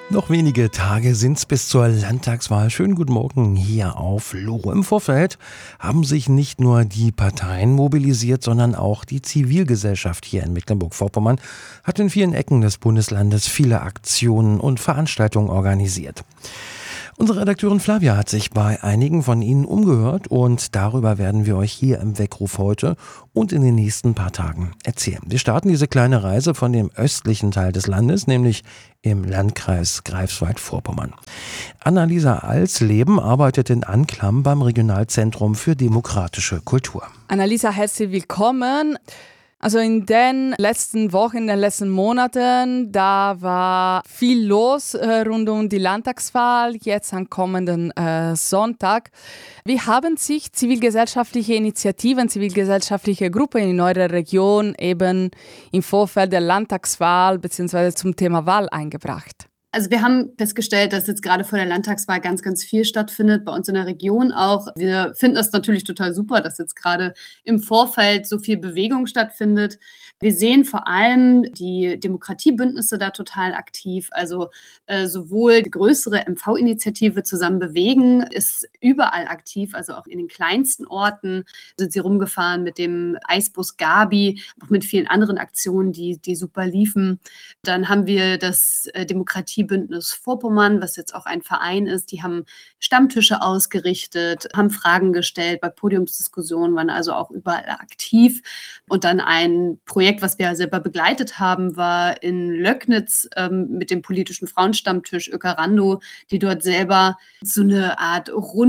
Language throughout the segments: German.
Noch wenige Tage sind's bis zur Landtagswahl. Schönen guten Morgen hier auf Loro. Im Vorfeld haben sich nicht nur die Parteien mobilisiert, sondern auch die Zivilgesellschaft hier in Mecklenburg-Vorpommern hat in vielen Ecken des Bundeslandes viele Aktionen und Veranstaltungen organisiert. Unsere Redakteurin Flavia hat sich bei einigen von ihnen umgehört und darüber werden wir euch hier im Weckruf heute und in den nächsten paar Tagen erzählen. Wir starten diese kleine Reise von dem östlichen Teil des Landes, nämlich im Landkreis Greifswald-Vorpommern. Annalisa Alsleben arbeitet in Anklam beim Regionalzentrum für demokratische Kultur. Annalisa, herzlich willkommen. Also in den letzten Wochen, in den letzten Monaten, da war viel los rund um die Landtagswahl, jetzt am kommenden Sonntag. Wie haben sich zivilgesellschaftliche Initiativen, zivilgesellschaftliche Gruppen in eurer Region eben im Vorfeld der Landtagswahl bzw. zum Thema Wahl eingebracht? Also wir haben festgestellt, dass jetzt gerade vor der Landtagswahl ganz, ganz viel stattfindet, bei uns in der Region auch. Wir finden das natürlich total super, dass jetzt gerade im Vorfeld so viel Bewegung stattfindet. Wir sehen vor allem die Demokratiebündnisse da total aktiv. Also sowohl die größere MV-Initiative Zusammen bewegen ist überall aktiv, also auch in den kleinsten Orten sind sie rumgefahren mit dem Eisbus Gabi, auch mit vielen anderen Aktionen, die super liefen. Dann haben wir das Demokratiebündnis Vorpommern, was jetzt auch ein Verein ist. Die haben Stammtische ausgerichtet, haben Fragen gestellt, bei Podiumsdiskussionen waren also auch überall aktiv. Und dann ein Projekt, was wir selber begleitet haben, war in Löcknitz mit dem politischen Frauenstammtisch Ökarando, die dort selber so eine Art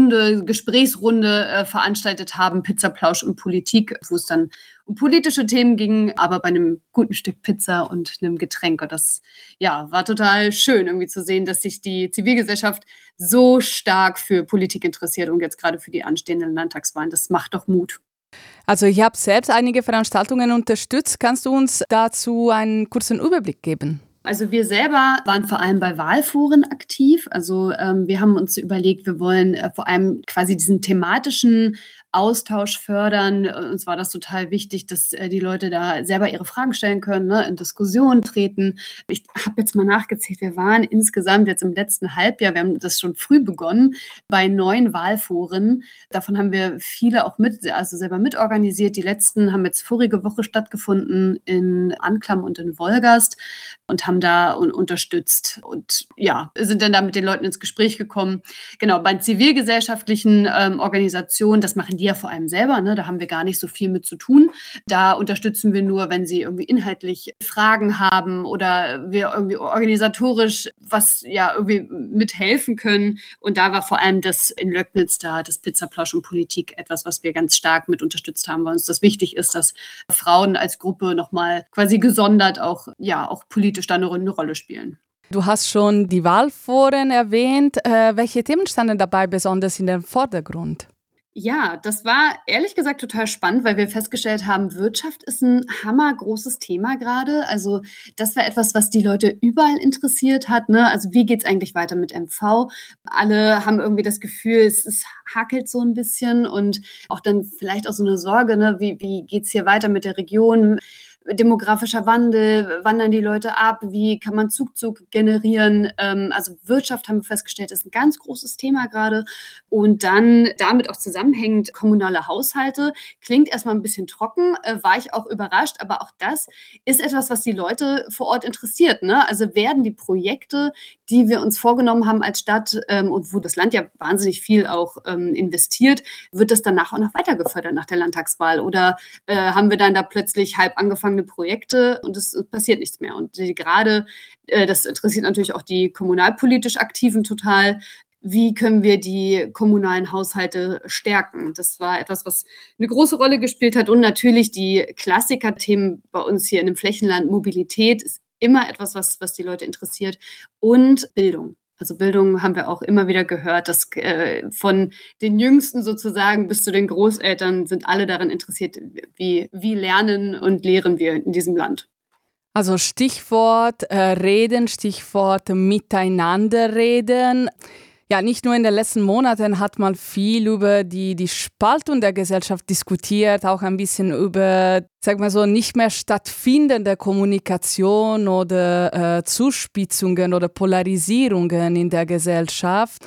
Gesprächsrunde veranstaltet haben, Pizzaplausch und Politik, wo es dann um politische Themen ging, aber bei einem guten Stück Pizza und einem Getränk. Und das war total schön, irgendwie zu sehen, dass sich die Zivilgesellschaft so stark für Politik interessiert und jetzt gerade für die anstehenden Landtagswahlen. Das macht doch Mut. Also ich habe selbst einige Veranstaltungen unterstützt. Kannst du uns dazu einen kurzen Überblick geben? Also wir selber waren vor allem bei Wahlforen aktiv. Also wir haben uns überlegt, wir wollen vor allem quasi diesen thematischen Austausch fördern. Uns war das total wichtig, dass die Leute da selber ihre Fragen stellen können, ne, in Diskussionen treten. Ich habe jetzt mal nachgezählt, wir waren insgesamt jetzt im letzten Halbjahr, wir haben das schon früh begonnen, bei 9 Wahlforen. Davon haben wir viele auch selber mitorganisiert. Die letzten haben jetzt vorige Woche stattgefunden in Anklam und in Wolgast und haben da unterstützt und sind dann da mit den Leuten ins Gespräch gekommen. Genau, bei zivilgesellschaftlichen Organisationen, das machen die ja vor allem selber, ne? Da haben wir gar nicht so viel mit zu tun. Da unterstützen wir nur, wenn sie irgendwie inhaltlich Fragen haben oder wir irgendwie organisatorisch was irgendwie mithelfen können. Und da war vor allem das in Löcknitz da, das Pizzaplausch und Politik, etwas, was wir ganz stark mit unterstützt haben, weil uns das wichtig ist, dass Frauen als Gruppe nochmal quasi gesondert auch politisch da eine Rolle spielen. Du hast schon die Wahlforen erwähnt. Welche Themen standen dabei besonders in den Vordergrund? Ja, das war ehrlich gesagt total spannend, weil wir festgestellt haben, Wirtschaft ist ein hammergroßes Thema gerade. Also das war etwas, was die Leute überall interessiert hat, ne? Also wie geht's eigentlich weiter mit MV? Alle haben irgendwie das Gefühl, es hakelt so ein bisschen und auch dann vielleicht auch so eine Sorge, ne? Wie geht's hier weiter mit der Region? Demografischer Wandel, wandern die Leute ab, wie kann man Zugzug generieren? Also Wirtschaft haben wir festgestellt, ist ein ganz großes Thema gerade. Und dann damit auch zusammenhängend kommunale Haushalte. Klingt erstmal ein bisschen trocken, war ich auch überrascht, aber auch das ist etwas, was die Leute vor Ort interessiert, ne? Also werden die Projekte, die wir uns vorgenommen haben als Stadt und wo das Land ja wahnsinnig viel auch investiert, wird das danach auch noch weiter gefördert nach der Landtagswahl? Oder haben wir dann da plötzlich halb angefangene Projekte und es passiert nichts mehr? Und gerade, das interessiert natürlich auch die kommunalpolitisch Aktiven total, wie können wir die kommunalen Haushalte stärken? Das war etwas, was eine große Rolle gespielt hat. Und natürlich die Klassikerthemen bei uns hier in dem Flächenland. Mobilität ist immer etwas, was die Leute interessiert. Und Bildung. Also Bildung haben wir auch immer wieder gehört, dass von den Jüngsten sozusagen bis zu den Großeltern sind alle daran interessiert, wie lernen und lehren wir in diesem Land. Also Stichwort Reden, Stichwort Miteinander reden. Ja, nicht nur in den letzten Monaten hat man viel über die Spaltung der Gesellschaft diskutiert, auch ein bisschen über, sag mal so, nicht mehr stattfindende Kommunikation oder Zuspitzungen oder Polarisierungen in der Gesellschaft.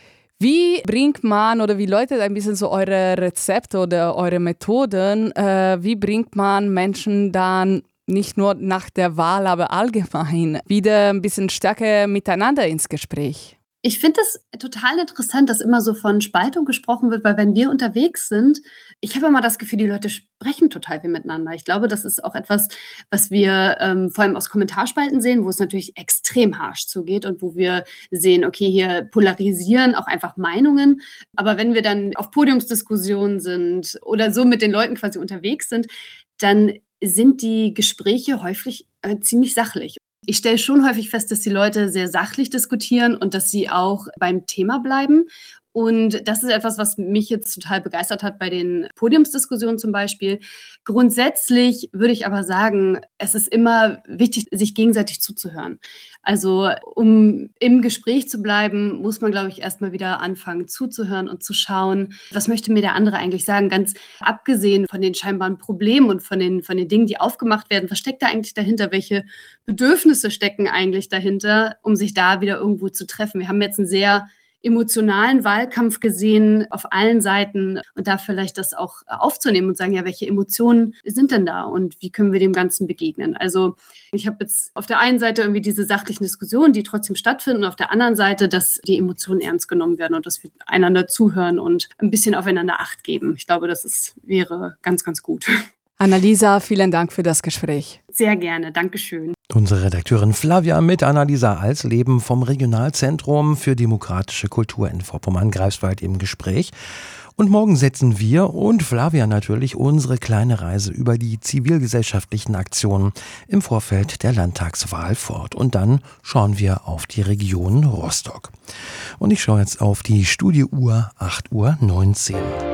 Wie bringt man oder wie läutet ein bisschen so eure Rezepte oder eure Methoden? Wie bringt man Menschen dann nicht nur nach der Wahl, aber allgemein wieder ein bisschen stärker miteinander ins Gespräch? Ich finde es total interessant, dass immer so von Spaltung gesprochen wird, weil wenn wir unterwegs sind, ich habe immer das Gefühl, die Leute sprechen total viel miteinander. Ich glaube, das ist auch etwas, was wir vor allem aus Kommentarspalten sehen, wo es natürlich extrem harsch zugeht und wo wir sehen, okay, hier polarisieren auch einfach Meinungen. Aber wenn wir dann auf Podiumsdiskussionen sind oder so mit den Leuten quasi unterwegs sind, dann sind die Gespräche häufig ziemlich sachlich. Ich stelle schon häufig fest, dass die Leute sehr sachlich diskutieren und dass sie auch beim Thema bleiben. Und das ist etwas, was mich jetzt total begeistert hat bei den Podiumsdiskussionen zum Beispiel. Grundsätzlich würde ich aber sagen, es ist immer wichtig, sich gegenseitig zuzuhören. Also um im Gespräch zu bleiben, muss man, glaube ich, erstmal wieder anfangen zuzuhören und zu schauen, was möchte mir der andere eigentlich sagen. Ganz abgesehen von den scheinbaren Problemen und von den Dingen, die aufgemacht werden, was steckt da eigentlich dahinter? Welche Bedürfnisse stecken eigentlich dahinter, um sich da wieder irgendwo zu treffen? Wir haben jetzt einen sehr emotionalen Wahlkampf gesehen auf allen Seiten und da vielleicht das auch aufzunehmen und sagen, ja, welche Emotionen sind denn da und wie können wir dem Ganzen begegnen? Also ich habe jetzt auf der einen Seite irgendwie diese sachlichen Diskussionen, die trotzdem stattfinden und auf der anderen Seite, dass die Emotionen ernst genommen werden und dass wir einander zuhören und ein bisschen aufeinander Acht geben. Ich glaube, wäre ganz, ganz gut. Annalisa, vielen Dank für das Gespräch. Sehr gerne, Dankeschön. Unsere Redakteurin Flavia mit Annalisa Alsleben vom Regionalzentrum für demokratische Kultur in Vorpommern-Greifswald im Gespräch. Und morgen setzen wir und Flavia natürlich unsere kleine Reise über die zivilgesellschaftlichen Aktionen im Vorfeld der Landtagswahl fort. Und dann schauen wir auf die Region Rostock. Und ich schaue jetzt auf die Studiouhr 8:19 Uhr.